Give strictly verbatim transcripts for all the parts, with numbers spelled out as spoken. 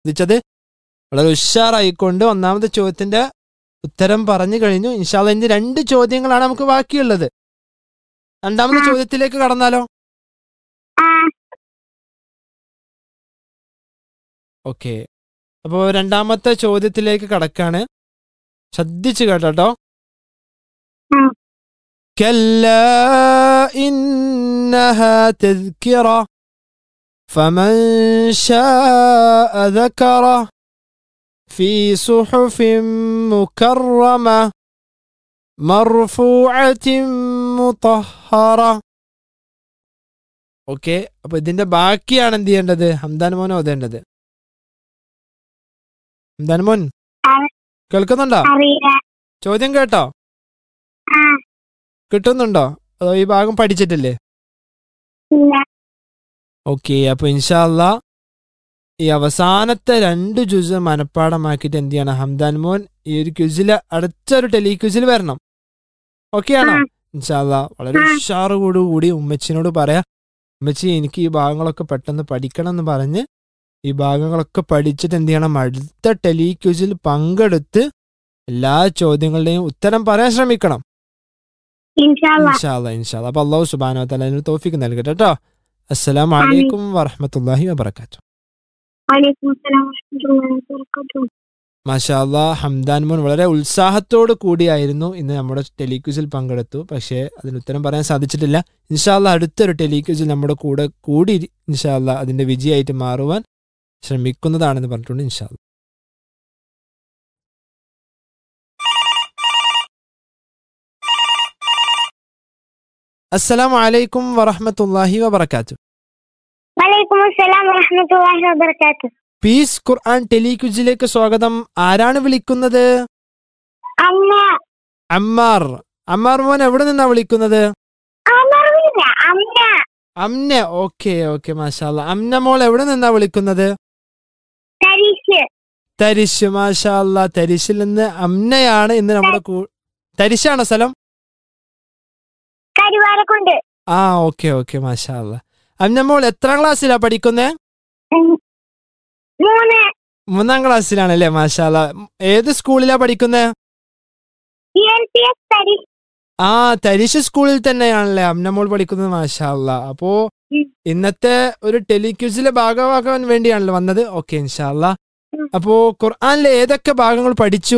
ചോദിച്ചത് വളരെ ഉഷാറായിക്കൊണ്ട് ഒന്നാമത്തെ ചോദ്യത്തിന്റെ ഉത്തരം പറഞ്ഞു കഴിഞ്ഞു. ഇൻഷാ അല്ലാഹ് ഇനി രണ്ട് ചോദ്യങ്ങളാണ് നമുക്ക് ബാക്കിയുള്ളത്. രണ്ടാമത്തെ ചോദ്യത്തിലേക്ക് കടന്നാലോ? ഓക്കെ, അപ്പോ രണ്ടാമത്തെ ചോദ്യത്തിലേക്ക് കടക്കാണ്. ശ്രദ്ധിച്ചു കേട്ടോ. كلا إنها تذكرة فمن شاء ذكره في صحف مكرمة مرفوعة مطهرة. ഓക്കെ, അപ്പൊ ഇതിന്റെ ബാക്കിയാണ് എന്ത് ചെയ്യേണ്ടത്? ഹംദാൻ മോൻ ഓതേണ്ടത്. ഹംദാൻ മോൻ കേൾക്കുന്നുണ്ടോ? ചോദ്യം കേട്ടോ? കിട്ടുന്നുണ്ടോ? അതോ ഈ ഭാഗം പഠിച്ചിട്ടില്ലേ? ഓക്കെ, അപ്പൊ ഇൻഷാ അല്ലാഹ് ഈ അവസാനത്തെ രണ്ട് ജുസ് മനപ്പാടമാക്കിയിട്ട് എന്ത് ചെയ്യണം? ഹംദാൻ മോൻ ഈ ഒരു ക്വിസില് അടുത്തൊരു ടെലി ക്വിസിൽ വരണം. ഓക്കെ ആണോ? ഇൻഷാ അല്ലാഹ് വളരെ ഉഷാറോടുകൂടി ഉമ്മച്ചിനോട് പറയാ, ഉമ്മച്ചി എനിക്ക് ഈ ഭാഗങ്ങളൊക്കെ പെട്ടെന്ന് പഠിക്കണം എന്ന് പറഞ്ഞ് ഈ ഭാഗങ്ങളൊക്കെ പഠിച്ചിട്ട് എന്ത് ചെയ്യണം? അടുത്ത ടെലി ക്വിസിൽ പങ്കെടുത്ത് എല്ലാ ചോദ്യങ്ങളുടെയും ഉത്തരം പറയാൻ ശ്രമിക്കണം. ഇൻഷാ അല്ലാഹ് ഇൻഷാ അല്ലാഹ്. അപ്പൊ അല്ലാഹു സുബ്ഹാനഹു വ തആല അതിന് തൗഫീഖ് നൽകട്ടെ കേട്ടോ. അസ്സലാമു അലൈക്കും വറഹ്മത്തുള്ളാഹി വബറകാതുഹു. മാഷാ അല്ലാഹ്, ഹംദാൻ മോൻ വളരെ ഉത്സാഹത്തോട് കൂടിയായിരുന്നു ഇന്ന് നമ്മുടെ ടെലിക്വിസിൽ പങ്കെടുത്തു. പക്ഷേ അതിന് ഉത്തരം പറയാൻ സാധിച്ചിട്ടില്ല. ഇൻഷാ അല്ലാഹ് അടുത്തൊരു ടെലിക്വിസിൽ നമ്മുടെ കൂടെ കൂടി ഇൻഷാ അല്ലാഹ് അതിന്റെ വിജയമായിട്ട് മാറുവാൻ ശ്രമിക്കുന്നതാണെന്ന് പറഞ്ഞിട്ടുണ്ട്. ഇൻഷാ അല്ലാഹ്. അസ്സലാമു അലൈക്കും വറഹ്മത്തുള്ളാഹി വബറകാതുഹു. വലൈക്കും അസ്സലാം വറഹ്മത്തുള്ളാഹി വബറകാതുഹു. പീസ് ഖുർആൻ ടെലിക്വിസിലേക്ക് സ്വാഗതം. ആരാണ് വിളിക്കുന്നത്? അമ്മ. അമ്മാർ. അമ്മാർ മോൻ എവിടെ നിന്നാ വിളിക്കുന്നത്? അമ്ന. ഓക്കെ ഓക്കെ, മാഷാ അല്ലാഹ്. അമ്ന മോൾ എവിടെ നിന്നാ വിളിക്കുന്നത്? തരിശ്. മാഷാ അല്ലാഹ്, തരിശിൽ നിന്ന് അമ്നയാണ് ഇന്ന് നമ്മുടെ കൂ തരിശാണോ സ്ഥലം? ആ ഓക്കെ ഓക്കെ, മാഷാ അല്ലാഹ്. അമ്ന മോൾ എത്രാം ക്ലാസ്സിലാ പഠിക്കുന്നേ? മൂന്നാം ക്ലാസ്സിലാണല്ലേ? മാഷാ അല്ലാഹ്. ഏത് സ്കൂളിലാ പഠിക്കുന്നേ? ആ, തരിശ് സ്കൂളിൽ തന്നെയാണല്ലേ അമ്നമോൾ പഠിക്കുന്നത്. മാഷാ അല്ലാഹ്. അപ്പോ ഇന്നത്തെ ഒരു ടെലിക്വിസിലെ ഭാഗമാകാൻ വേണ്ടിയാണല്ലോ വന്നത്. ഓക്കെ, ഇൻഷാ അല്ലാഹ്. അപ്പോ ഖുർആനിലെ ഏതൊക്കെ ഭാഗങ്ങൾ പഠിച്ചു?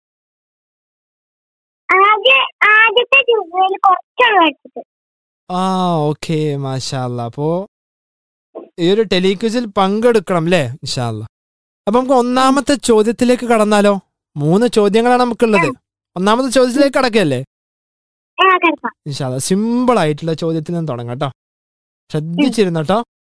ആ ഓക്കെ, മാഷാ അല്ലാഹ്. അപ്പോ ഈ ഒരു ടെലിക്വിസിൽ പങ്കെടുക്കണം അല്ലേ? ഇൻഷാ അല്ലാഹ്. അപ്പൊ നമുക്ക് ഒന്നാമത്തെ ചോദ്യത്തിലേക്ക് കടന്നാലോ? മൂന്ന് ചോദ്യങ്ങളാണ് നമുക്കുള്ളത്. ഒന്നാമത്തെ ചോദ്യത്തിലേക്ക് കടക്കല്ലേ? ഇൻഷാ അല്ലാഹ്. സിമ്പിൾ ആയിട്ടുള്ള ചോദ്യത്തിൽ നിന്ന് തുടങ്ങാം കേട്ടോ. ശ്രദ്ധിച്ചിരുന്നോ?